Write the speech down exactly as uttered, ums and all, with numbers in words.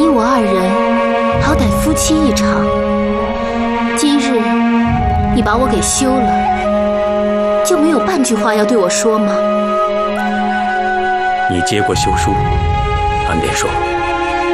你我二人好歹夫妻一场，今日你把我给休了，就没有半句话要对我说吗？ 你接过休书，按便说。